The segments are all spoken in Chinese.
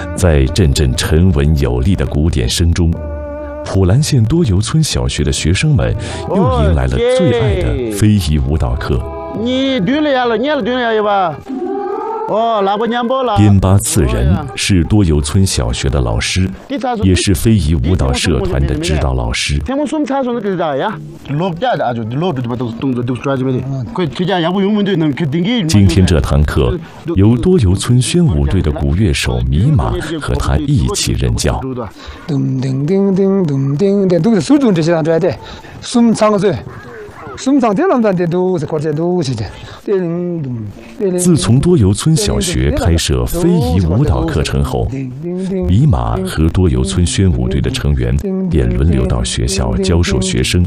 在阵阵沉稳有力的鼓点声中，普兰县多油村小学的学生们又迎来了最爱的非遗舞蹈课。边巴次仁是多油村小学的老师，也是非遗舞蹈社团的指导老师。今天这堂课由多油村宣武队的鼓乐手米马和他一起任教。自从多油村小学开设非遗舞蹈课程后，米马和多油村宣武队的成员便轮流到学校教授学生。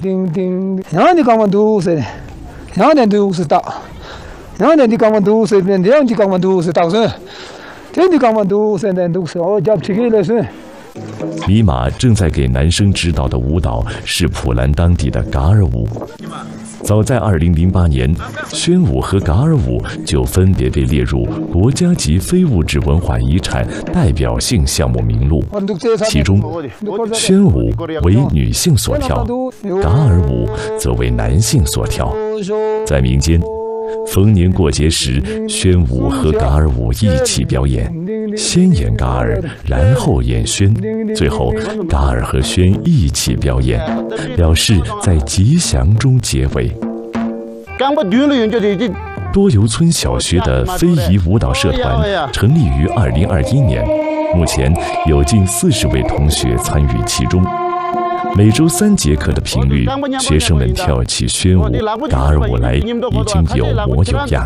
米马正在给男生指导的舞蹈是普兰当地的噶尔舞。早在2008年，宣武和噶尔舞就分别被列入国家级非物质文化遗产代表性项目名录。其中，宣武为女性所跳，噶尔舞则为男性所跳。在民间，逢年过节时，宣武和噶尔舞一起表演，先演噶尔，然后演宣，最后噶尔和宣一起表演，表示在吉祥中结尾。多油村小学的非遗舞蹈社团成立于2021年，目前有近40位同学参与其中。每周3节课的频率，学生们跳起宣武、噶尔舞来已经有模有样。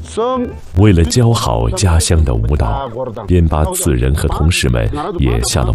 为了教好家乡的舞蹈，边巴次仁和同事们也下了